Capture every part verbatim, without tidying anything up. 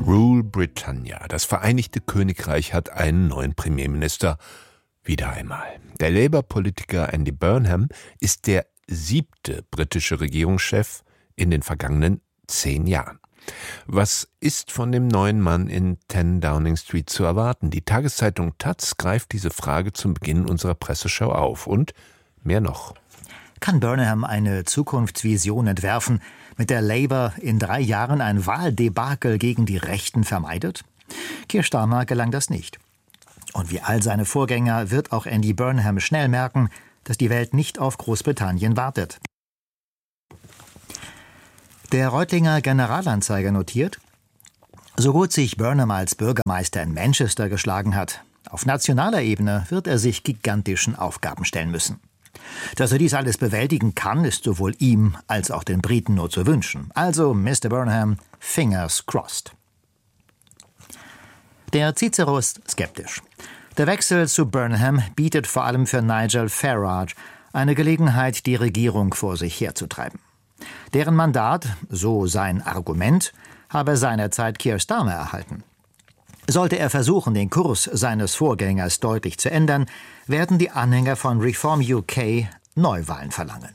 Rule Britannia. Das Vereinigte Königreich hat einen neuen Premierminister. Wieder einmal. Der Labour-Politiker Andy Burnham ist der siebte britische Regierungschef in den vergangenen zehn Jahren. Was ist von dem neuen Mann in zehn Downing Street zu erwarten? Die Tageszeitung Taz greift diese Frage zum Beginn unserer Presseschau auf. Und mehr noch. Kann Burnham eine Zukunftsvision entwerfen, mit der Labour in drei Jahren ein Wahldebakel gegen die Rechten vermeidet? Keir Starmer gelang das nicht. Und wie all seine Vorgänger wird auch Andy Burnham schnell merken, dass die Welt nicht auf Großbritannien wartet. Der Reutlinger Generalanzeiger notiert: So gut sich Burnham als Bürgermeister in Manchester geschlagen hat, auf nationaler Ebene wird er sich gigantischen Aufgaben stellen müssen. Dass er dies alles bewältigen kann, ist sowohl ihm als auch den Briten nur zu wünschen. Also, Mister Burnham, fingers crossed. Der Cicero ist skeptisch. Der Wechsel zu Burnham bietet vor allem für Nigel Farage eine Gelegenheit, die Regierung vor sich herzutreiben. Deren Mandat, so sein Argument, habe seinerzeit Keir Starmer erhalten. Sollte er versuchen, den Kurs seines Vorgängers deutlich zu ändern, werden die Anhänger von Reform U K Neuwahlen verlangen.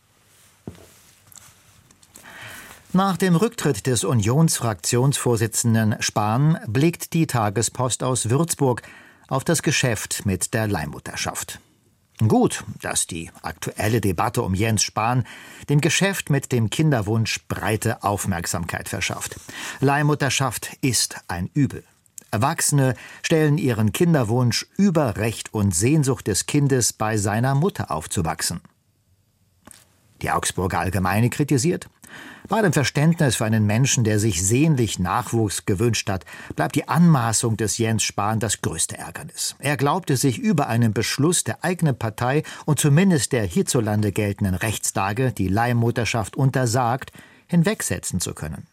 Nach dem Rücktritt des Unionsfraktionsvorsitzenden Spahn blickt die Tagespost aus Würzburg auf das Geschäft mit der Leihmutterschaft. Gut, dass die aktuelle Debatte um Jens Spahn dem Geschäft mit dem Kinderwunsch breite Aufmerksamkeit verschafft. Leihmutterschaft ist ein Übel. Erwachsene stellen ihren Kinderwunsch über Recht und Sehnsucht des Kindes, bei seiner Mutter aufzuwachsen. Die Augsburger Allgemeine kritisiert: Bei dem Verständnis für einen Menschen, der sich sehnlich Nachwuchs gewünscht hat, bleibt die Anmaßung des Jens Spahn das größte Ärgernis. Er glaubte sich über einen Beschluss der eigenen Partei und zumindest der hierzulande geltenden Rechtslage, die Leihmutterschaft untersagt, hinwegsetzen zu können.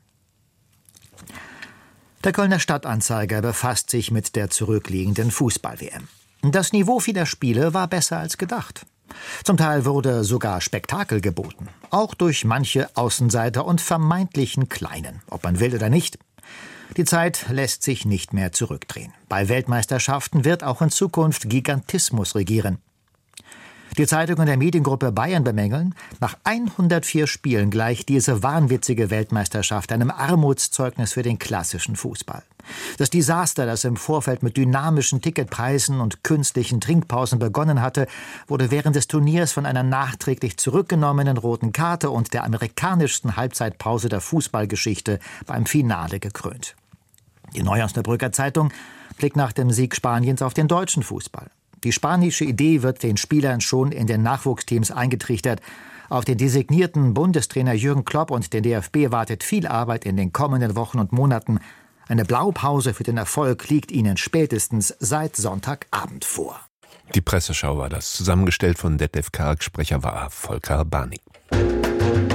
Der Kölner Stadtanzeiger befasst sich mit der zurückliegenden Fußball-W M. Das Niveau vieler Spiele war besser als gedacht. Zum Teil wurde sogar Spektakel geboten, auch durch manche Außenseiter und vermeintlichen Kleinen, ob man will oder nicht. Die Zeit lässt sich nicht mehr zurückdrehen. Bei Weltmeisterschaften wird auch in Zukunft Gigantismus regieren. Die Zeitungen der Mediengruppe Bayern bemängeln, nach hundertvier Spielen gleicht diese wahnwitzige Weltmeisterschaft einem Armutszeugnis für den klassischen Fußball. Das Desaster, das im Vorfeld mit dynamischen Ticketpreisen und künstlichen Trinkpausen begonnen hatte, wurde während des Turniers von einer nachträglich zurückgenommenen roten Karte und der amerikanischsten Halbzeitpause der Fußballgeschichte beim Finale gekrönt. Die Neue Osnabrücker Zeitung blickt nach dem Sieg Spaniens auf den deutschen Fußball. Die spanische Idee wird den Spielern schon in den Nachwuchsteams eingetrichtert. Auf den designierten Bundestrainer Jürgen Klopp und den D F B wartet viel Arbeit in den kommenden Wochen und Monaten. Eine Blaupause für den Erfolg liegt ihnen spätestens seit Sonntagabend vor. Die Presseschau war das, zusammengestellt von Detlef Karg, Sprecher war Volker Barnig.